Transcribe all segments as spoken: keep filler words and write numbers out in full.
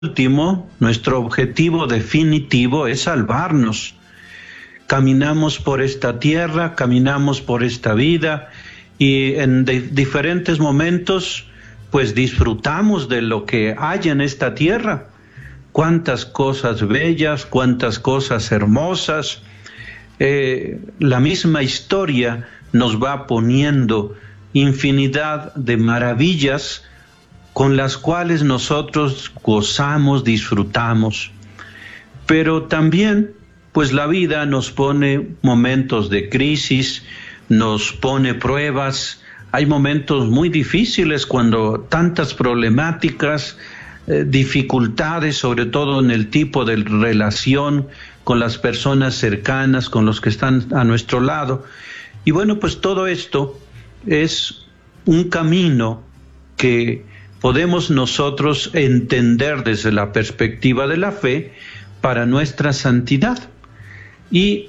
último, nuestro objetivo definitivo es salvarnos. Caminamos por esta tierra, caminamos por esta vida y en de- diferentes momentos pues disfrutamos de lo que hay en esta tierra. Cuántas cosas bellas, cuántas cosas hermosas. Eh, la misma historia nos va poniendo infinidad de maravillas con las cuales nosotros gozamos, disfrutamos. Pero también, pues la vida nos pone momentos de crisis, nos pone pruebas. Hay momentos muy difíciles cuando tantas problemáticas, eh, dificultades, sobre todo en el tipo de relación con las personas cercanas, con los que están a nuestro lado. Y bueno, pues todo esto es un camino que podemos nosotros entender desde la perspectiva de la fe para nuestra santidad. Y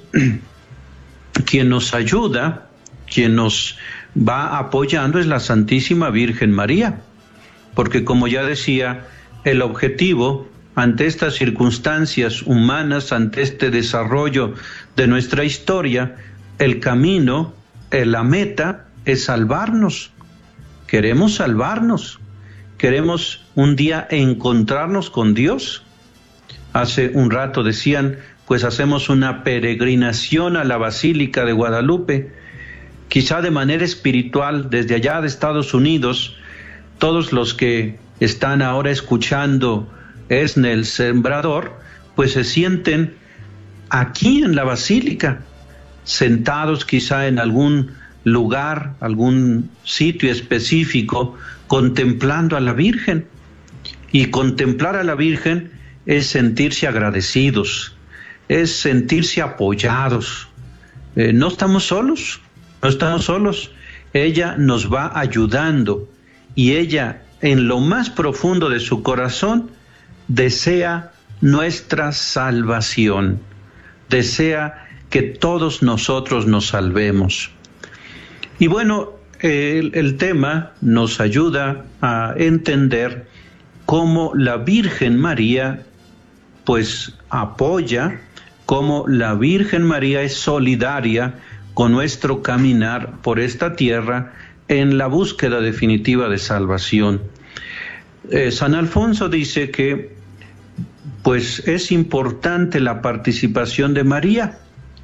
quien nos ayuda, quien nos va apoyando es la Santísima Virgen María, porque como ya decía, el objetivo ante estas circunstancias humanas, ante este desarrollo de nuestra historia, el camino, la meta es salvarnos. Queremos salvarnos. Queremos un día encontrarnos con Dios. Hace un rato decían, pues hacemos una peregrinación a la Basílica de Guadalupe, quizá de manera espiritual, desde allá de Estados Unidos. Todos los que están ahora escuchando Esne el Sembrador, pues se sienten aquí en la Basílica, sentados quizá en algún lugar, algún sitio específico, contemplando a la Virgen. Y contemplar a la Virgen es sentirse agradecidos, es sentirse apoyados. Eh, no estamos solos, no estamos solos. Ella nos va ayudando y ella, en lo más profundo de su corazón, desea nuestra salvación, desea que todos nosotros nos salvemos. Y bueno, el, el tema nos ayuda a entender cómo la Virgen María pues apoya, cómo la Virgen María es solidaria con nuestro caminar por esta tierra en la búsqueda definitiva de salvación. Eh, San Alfonso dice que pues es importante la participación de María,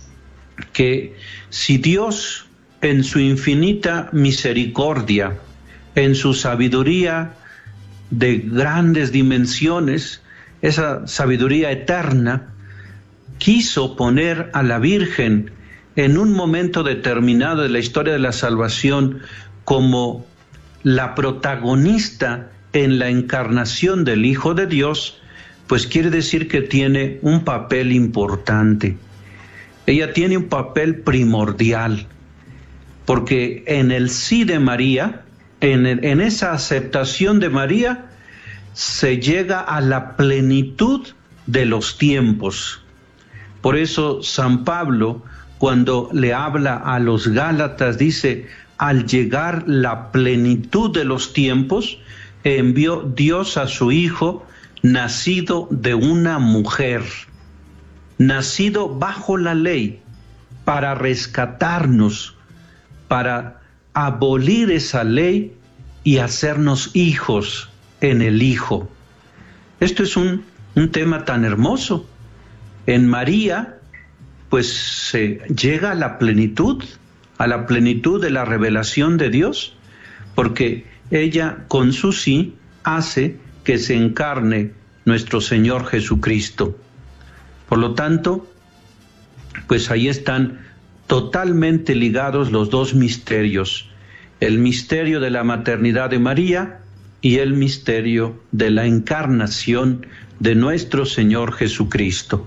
que si Dios en su infinita misericordia, en su sabiduría de grandes dimensiones, esa sabiduría eterna, quiso poner a la Virgen en un momento determinado de la historia de la salvación como la protagonista en la encarnación del Hijo de Dios, pues quiere decir que tiene un papel importante. Ella tiene un papel primordial, porque en el sí de María, en, en esa aceptación de María, se llega a la plenitud de los tiempos. Por eso San Pablo, cuando le habla a los Gálatas, dice, al llegar la plenitud de los tiempos, envió Dios a su Hijo, nacido de una mujer, nacido bajo la ley, para rescatarnos, para abolir esa ley y hacernos hijos en el Hijo. Esto es un, un tema tan hermoso. En María, pues se llega a la plenitud, a la plenitud de la revelación de Dios, porque ella con su sí hace que se encarne nuestro Señor Jesucristo. Por lo tanto, pues ahí están totalmente ligados los dos misterios, el misterio de la maternidad de María y el misterio de la encarnación de nuestro Señor Jesucristo.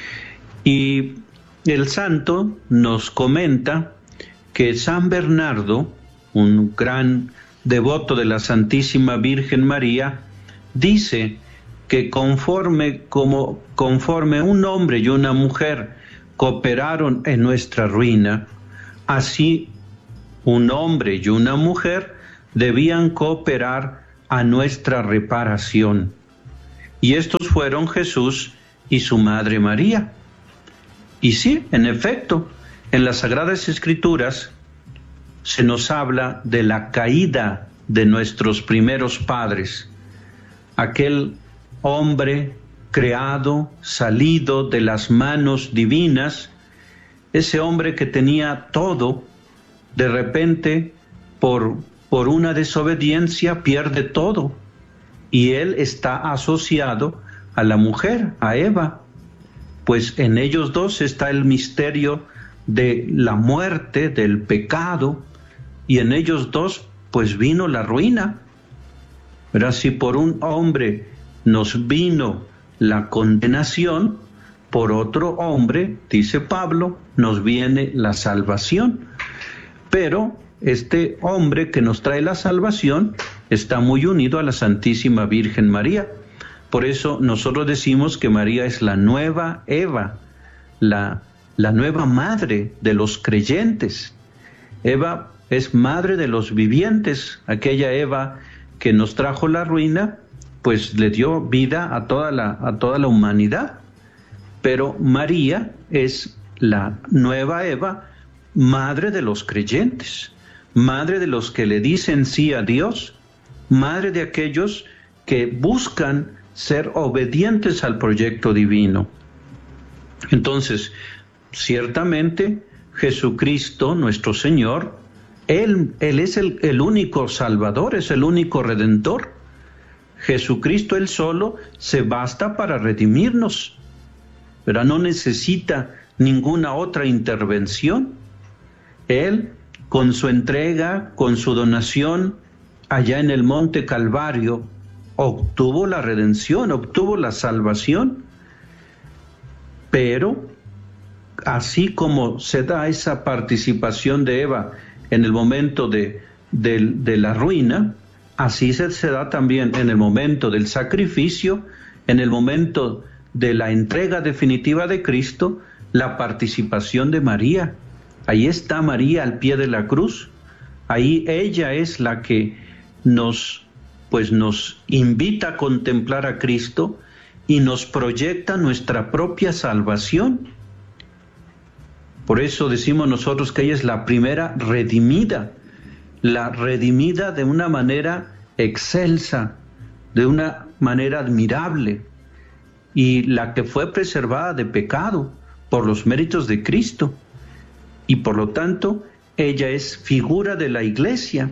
Y el santo nos comenta que San Bernardo, un gran devoto de la Santísima Virgen María, dice que conforme, como, conforme un hombre y una mujer cooperaron en nuestra ruina, así un hombre y una mujer debían cooperar a nuestra reparación. Y estos fueron Jesús y su madre María. Y sí, en efecto, en las Sagradas Escrituras se nos habla de la caída de nuestros primeros padres, aquel hombre creado, salido de las manos divinas, ese hombre que tenía todo, de repente, por, por una desobediencia, pierde todo. Y él está asociado a la mujer, a Eva, pues en ellos dos está el misterio de la muerte, del pecado, y en ellos dos pues vino la ruina. Pero si por un hombre nos vino la condenación, por otro hombre, dice Pablo, nos viene la salvación. Pero este hombre que nos trae la salvación está muy unido a la Santísima Virgen María. Por eso nosotros decimos que María es la nueva Eva, la, la nueva madre de los creyentes. Eva es madre de los vivientes, aquella Eva que nos trajo la ruina, pues le dio vida a toda la, a toda la humanidad. Pero María es la nueva Eva, madre de los creyentes, madre de los que le dicen sí a Dios, madre de aquellos que buscan ser obedientes al proyecto divino. Entonces, ciertamente, Jesucristo, nuestro Señor, Él, Él es el, el único Salvador, es el único Redentor. Jesucristo Él solo se basta para redimirnos, pero no necesita ninguna otra intervención. Él, con su entrega, con su donación, allá en el Monte Calvario, obtuvo la redención, obtuvo la salvación. Pero, así como se da esa participación de Eva en el momento de, de, de la ruina, así se, se da también en el momento del sacrificio, en el momento de la entrega definitiva de Cristo, la participación de María. Ahí está María al pie de la cruz. Ahí ella es la que nos, pues nos invita a contemplar a Cristo y nos proyecta nuestra propia salvación. Por eso decimos nosotros que ella es la primera redimida, la redimida de una manera excelsa, de una manera admirable, y la que fue preservada de pecado por los méritos de Cristo. Y por lo tanto, ella es figura de la Iglesia.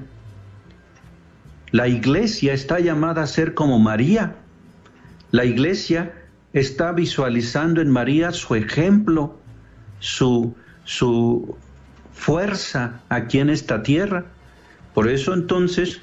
La Iglesia está llamada a ser como María. La Iglesia está visualizando en María su ejemplo, su, su fuerza aquí en esta tierra. Por eso entonces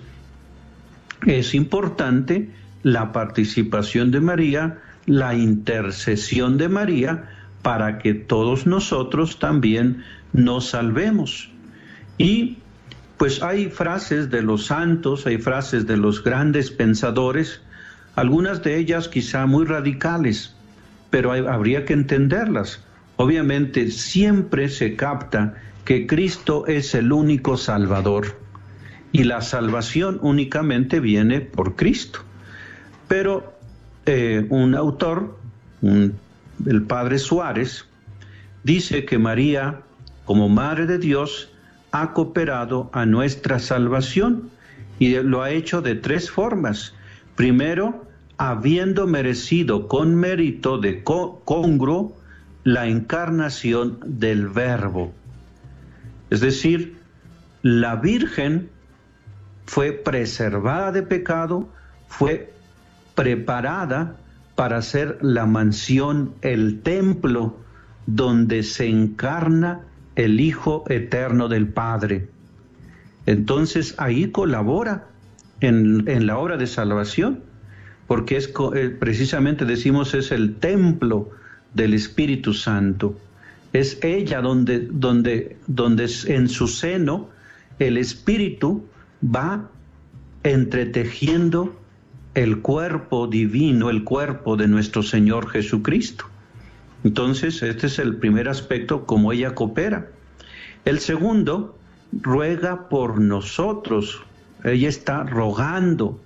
es importante la participación de María, la intercesión de María, para que todos nosotros también nos salvemos. Y pues hay frases de los santos, hay frases de los grandes pensadores, algunas de ellas quizá muy radicales, pero hay, habría que entenderlas. Obviamente siempre se capta que Cristo es el único Salvador y la salvación únicamente viene por Cristo. Pero eh, un autor, un, el padre Suárez, dice que María, como Madre de Dios, ha cooperado a nuestra salvación y lo ha hecho de tres formas. Primero, habiendo merecido con mérito de congruo la encarnación del Verbo. Es decir, la Virgen fue preservada de pecado, fue preparada para ser la mansión, el templo donde se encarna el Hijo eterno del Padre. Entonces ahí colabora en, en la obra de salvación, porque es precisamente, decimos, es el templo del Espíritu Santo. Es ella donde, donde, donde en su seno el Espíritu va entretejiendo el cuerpo divino, el cuerpo de nuestro Señor Jesucristo. Entonces, este es el primer aspecto, como ella coopera. El segundo, ruega por nosotros. Ella está rogando,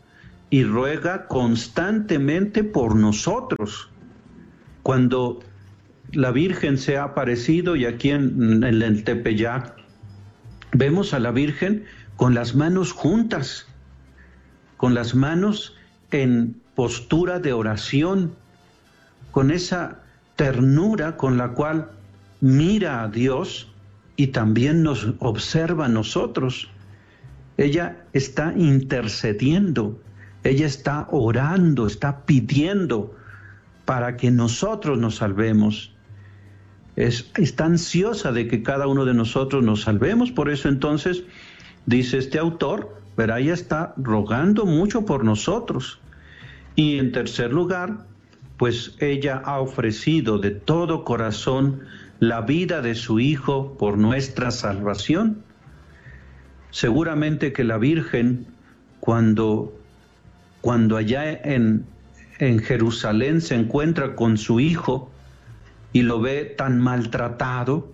y ruega constantemente por nosotros. Cuando la Virgen se ha aparecido, y aquí en, en el Tepeyac vemos a la Virgen con las manos juntas, con las manos en postura de oración, con esa ternura con la cual mira a Dios y también nos observa a nosotros. Ella está intercediendo, ella está orando, está pidiendo para que nosotros nos salvemos. Es, está ansiosa de que cada uno de nosotros nos salvemos. Por eso entonces, dice este autor, verá, ella está rogando mucho por nosotros. Y en tercer lugar, pues ella ha ofrecido de todo corazón la vida de su Hijo por nuestra salvación. Seguramente que la Virgen, cuando, cuando allá en, en Jerusalén se encuentra con su Hijo y lo ve tan maltratado,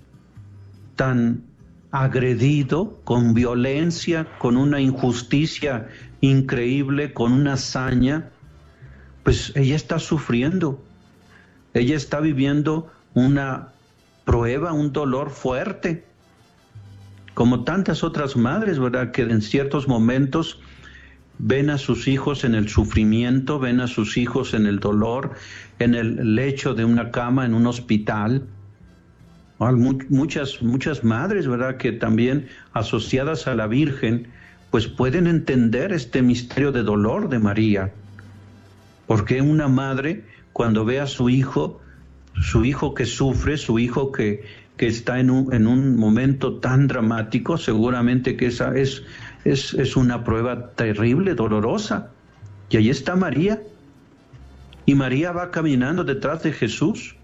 tan agredido, con violencia, con una injusticia increíble, con una hazaña, pues ella está sufriendo, ella está viviendo una prueba, un dolor fuerte, como tantas otras madres, ¿verdad?, que en ciertos momentos ven a sus hijos en el sufrimiento, ven a sus hijos en el dolor, en el lecho de una cama, en un hospital. Muchas, muchas madres, ¿verdad?, que también asociadas a la Virgen, pues pueden entender este misterio de dolor de María. Porque una madre, cuando ve a su hijo, su hijo que sufre, su hijo que, que está en un, en un momento tan dramático, seguramente que esa es, es, es una prueba terrible, dolorosa. Y ahí está María. Y María va caminando detrás de Jesús.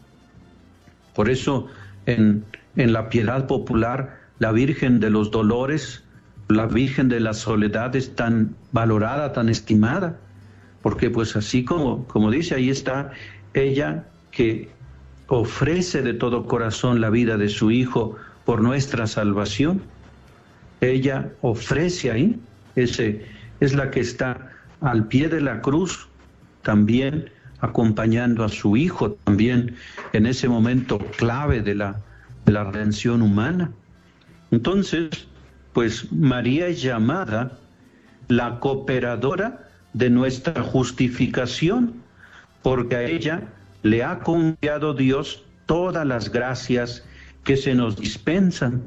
Por eso en, en la piedad popular, la Virgen de los Dolores, la Virgen de la Soledad es tan valorada, tan estimada. Porque pues así como, como dice, ahí está ella que ofrece de todo corazón la vida de su Hijo por nuestra salvación. Ella ofrece ahí, ese, es la que está al pie de la cruz, también acompañando a su Hijo, también en ese momento clave de la, de la redención humana. Entonces, pues María es llamada la cooperadora de nuestra justificación, porque a ella le ha confiado Dios todas las gracias que se nos dispensan.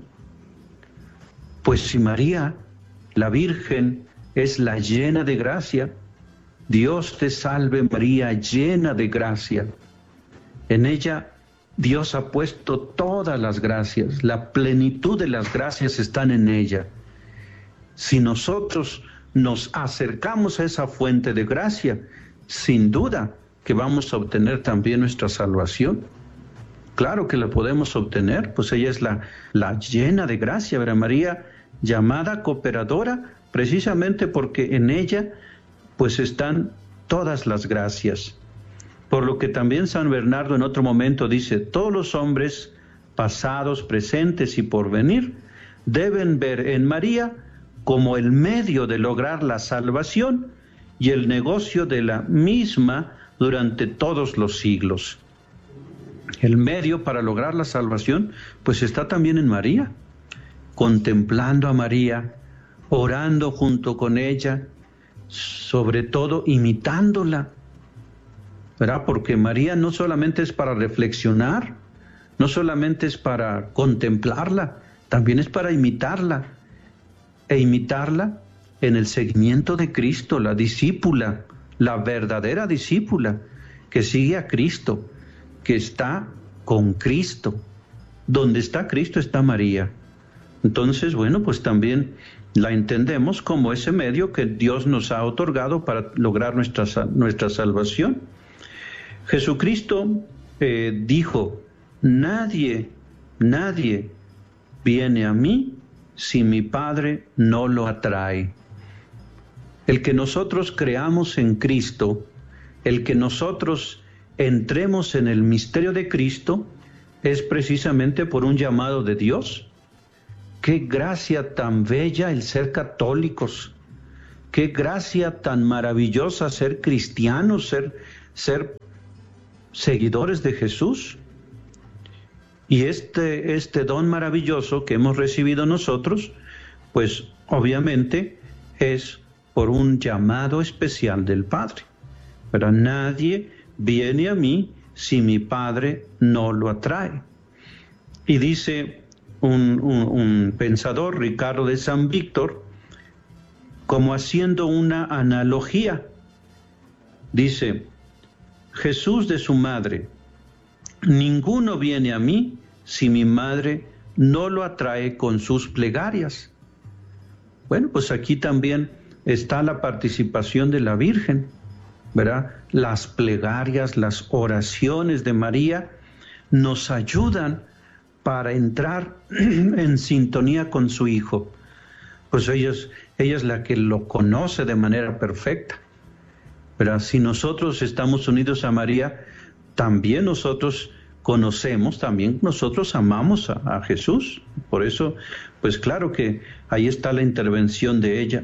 Pues si María, la Virgen, es la llena de gracia, Dios te salve María, llena de gracia. En ella Dios ha puesto todas las gracias, la plenitud de las gracias están en ella. Si nosotros nos acercamos a esa fuente de gracia, sin duda que vamos a obtener también nuestra salvación. Claro que la podemos obtener, pues ella es la, la llena de gracia, ¿verdad? María, llamada cooperadora, precisamente porque en ella pues están todas las gracias. Por lo que también San Bernardo en otro momento dice, todos los hombres, pasados, presentes y por venir, deben ver en María como el medio de lograr la salvación y el negocio de la misma durante todos los siglos. El medio para lograr la salvación, pues está también en María, contemplando a María, orando junto con ella, sobre todo imitándola, ¿verdad? Porque María no solamente es para reflexionar, no solamente es para contemplarla, también es para imitarla, e imitarla en el seguimiento de Cristo, la discípula, la verdadera discípula, que sigue a Cristo, que está con Cristo. Donde está Cristo está María. Entonces, bueno, pues también la entendemos como ese medio que Dios nos ha otorgado para lograr nuestra, nuestra salvación. Jesucristo eh, dijo, nadie, nadie viene a mí si mi Padre no lo atrae. El que nosotros creamos en Cristo, el que nosotros entremos en el misterio de Cristo, es precisamente por un llamado de Dios. Qué gracia tan bella el ser católicos, qué gracia tan maravillosa ser cristianos, ser, ser seguidores de Jesús. Y este, este don maravilloso que hemos recibido nosotros, pues obviamente es por un llamado especial del Padre. Pero nadie viene a mí si mi Padre no lo atrae. Y dice un, un, un pensador, Ricardo de San Víctor, como haciendo una analogía, dice: Jesús de su madre, ninguno viene a mí si mi madre no lo atrae con sus plegarias. Bueno, pues aquí también está la participación de la Virgen, ¿verdad? Las plegarias, las oraciones de María nos ayudan para entrar en sintonía con su Hijo. Pues ella es, ella es la que lo conoce de manera perfecta. Pero si nosotros estamos unidos a María, también nosotros conocemos, también nosotros amamos a, a Jesús. Por eso, pues claro que ahí está la intervención de ella.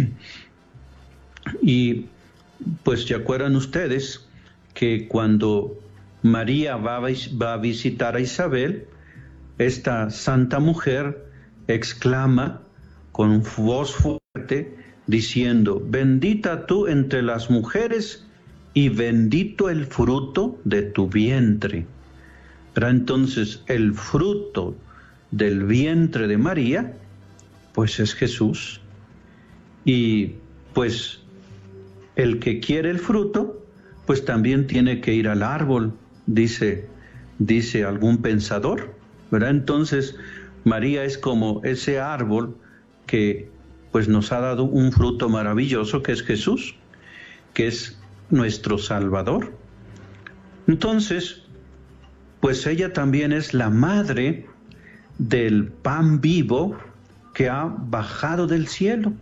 Y pues se acuerdan ustedes que cuando María va a, va a visitar a Isabel, esta santa mujer exclama con voz fuerte diciendo: bendita tú entre las mujeres y bendito el fruto de tu vientre. Pero entonces el fruto del vientre de María pues es Jesús. Y pues el que quiere el fruto pues también tiene que ir al árbol, dice, dice algún pensador, ¿verdad? Entonces María es como ese árbol que pues nos ha dado un fruto maravilloso, que es Jesús, que es nuestro Salvador. Entonces, pues ella también es la madre del pan vivo que ha bajado del cielo.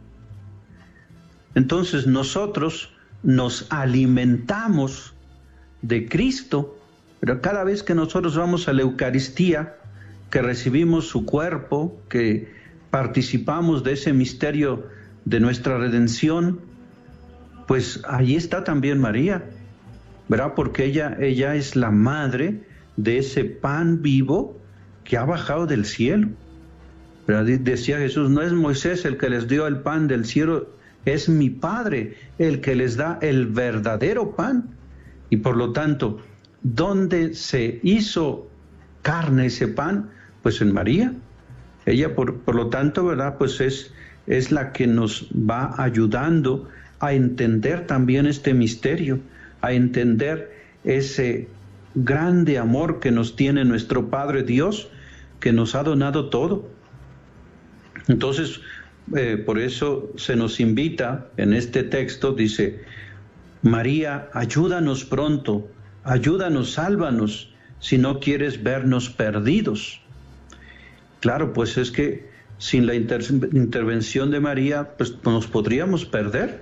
Entonces nosotros nos alimentamos de Cristo, pero cada vez que nosotros vamos a la Eucaristía, que recibimos su cuerpo, que participamos de ese misterio de nuestra redención, pues allí está también María, ¿verdad? Porque ella, ella es la madre de ese pan vivo que ha bajado del cielo, ¿verdad? Decía Jesús: no es Moisés el que les dio el pan del cielo, es mi Padre el que les da el verdadero pan. Y por lo tanto, ¿dónde se hizo carne ese pan? Pues en María. Ella, por, por lo tanto, ¿verdad? Pues es, es la que nos va ayudando a entender también este misterio, a entender ese grande amor que nos tiene nuestro Padre Dios, que nos ha donado todo. Entonces, eh, por eso se nos invita en este texto, dice: María, ayúdanos pronto, ayúdanos, sálvanos, si no quieres vernos perdidos. Claro, pues es que sin la inter intervención de María, pues nos podríamos perder.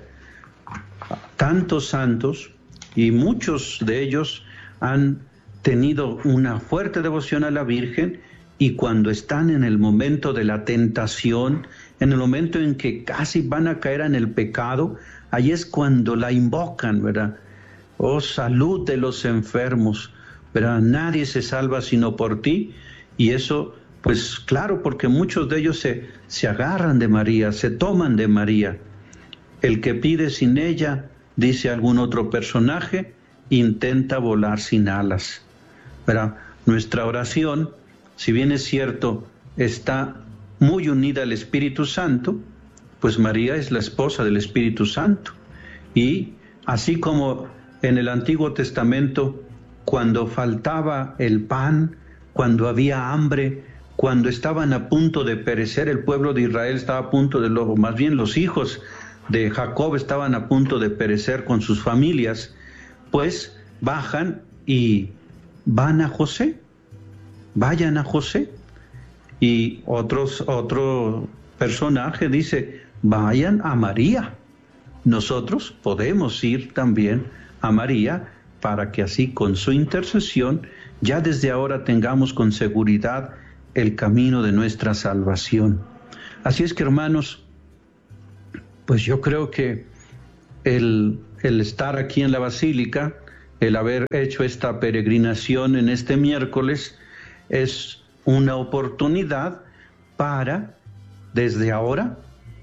Tantos santos, y muchos de ellos han tenido una fuerte devoción a la Virgen, y cuando están en el momento de la tentación, en el momento en que casi van a caer en el pecado, ahí es cuando la invocan, ¿verdad? Oh, salud de los enfermos, ¿verdad? Nadie se salva sino por ti. Y eso, pues claro, porque muchos de ellos se, se agarran de María, se toman de María. El que pide sin ella, dice algún otro personaje, intenta volar sin alas, ¿verdad? Nuestra oración, si bien es cierto, está muy unida al Espíritu Santo, pues María es la esposa del Espíritu Santo. Y así como en el Antiguo Testamento, cuando faltaba el pan, cuando había hambre, cuando estaban a punto de perecer, el pueblo de Israel estaba a punto de, o más bien los hijos de Jacob estaban a punto de perecer con sus familias, pues bajan y van a José, vayan a José. Y otros, otro personaje dice: vayan a María. Nosotros podemos ir también a María para que así con su intercesión ya desde ahora tengamos con seguridad el camino de nuestra salvación. Así es que, hermanos, pues yo creo que el, el estar aquí en la Basílica, el haber hecho esta peregrinación en este miércoles, es una oportunidad para, desde ahora,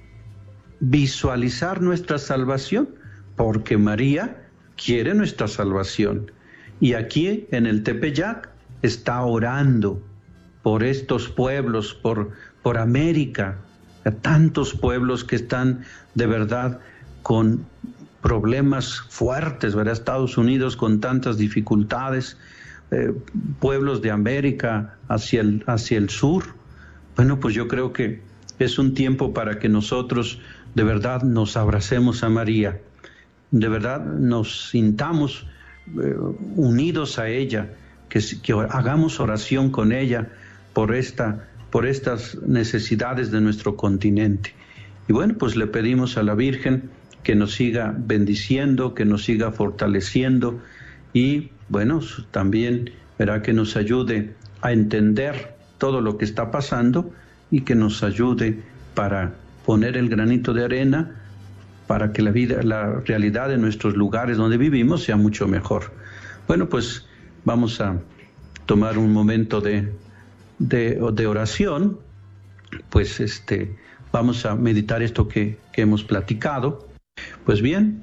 visualizar nuestra salvación, porque María quiere nuestra salvación. Y aquí en el Tepeyac está orando por estos pueblos, por, por América, tantos pueblos que están de verdad con problemas fuertes, ¿verdad? Estados Unidos con tantas dificultades, eh, pueblos de América hacia el, hacia el sur. Bueno, pues yo creo que es un tiempo para que nosotros de verdad nos abracemos a María, de verdad nos sintamos eh, unidos a ella, que, que hagamos oración con ella por, esta, por estas necesidades de nuestro continente. Y bueno, pues le pedimos a la Virgen que nos siga bendiciendo, que nos siga fortaleciendo y, bueno, también verá que nos ayude a entender todo lo que está pasando y que nos ayude para poner el granito de arena para que la vida, la realidad de nuestros lugares donde vivimos sea mucho mejor. Bueno, pues vamos a tomar un momento de, de, de oración, pues este, vamos a meditar esto que, que hemos platicado. Pues bien,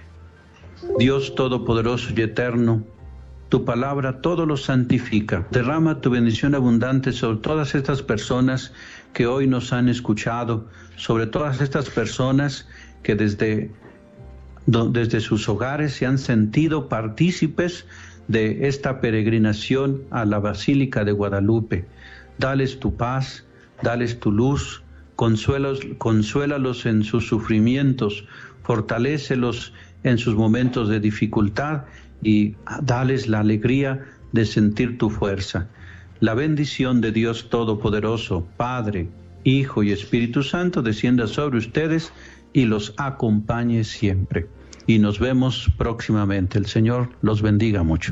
Dios Todopoderoso y Eterno, tu palabra todo lo santifica. Derrama tu bendición abundante sobre todas estas personas que hoy nos han escuchado, sobre todas estas personas que desde, desde sus hogares se han sentido partícipes de esta peregrinación a la Basílica de Guadalupe. Dales tu paz, dales tu luz, consuélalos, consuélalos en sus sufrimientos, fortalécelos en sus momentos de dificultad y dales la alegría de sentir tu fuerza. La bendición de Dios Todopoderoso, Padre, Hijo y Espíritu Santo, descienda sobre ustedes y los acompañe siempre. Y nos vemos próximamente. El Señor los bendiga mucho.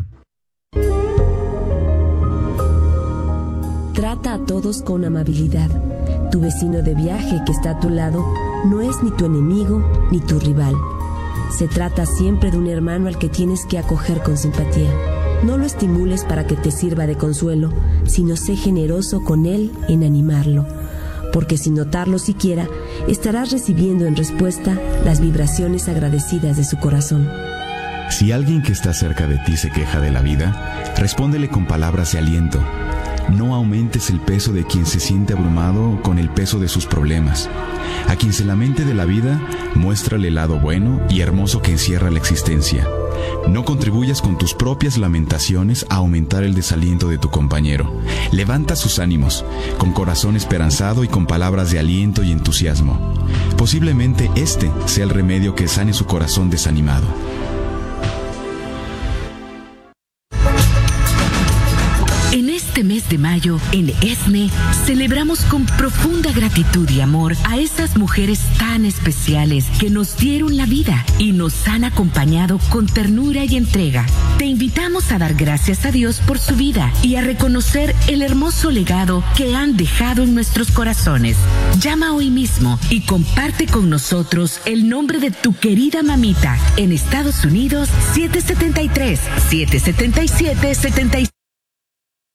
Trata a todos con amabilidad. Tu vecino de viaje que está a tu lado no es ni tu enemigo ni tu rival. Se trata siempre de un hermano al que tienes que acoger con simpatía. No lo estimules para que te sirva de consuelo, sino sé generoso con él en animarlo, porque sin notarlo siquiera, estarás recibiendo en respuesta las vibraciones agradecidas de su corazón. Si alguien que está cerca de ti se queja de la vida, respóndele con palabras de aliento. No aumentes el peso de quien se siente abrumado con el peso de sus problemas. A quien se lamente de la vida, muéstrale el lado bueno y hermoso que encierra la existencia. No contribuyas con tus propias lamentaciones a aumentar el desaliento de tu compañero. Levanta sus ánimos, con corazón esperanzado y con palabras de aliento y entusiasmo. Posiblemente este sea el remedio que sane su corazón desanimado. Este mes de mayo, en E S N E, celebramos con profunda gratitud y amor a esas mujeres tan especiales que nos dieron la vida y nos han acompañado con ternura y entrega. Te invitamos a dar gracias a Dios por su vida y a reconocer el hermoso legado que han dejado en nuestros corazones. Llama hoy mismo y comparte con nosotros el nombre de tu querida mamita en Estados Unidos siete siete tres, siete siete siete, siete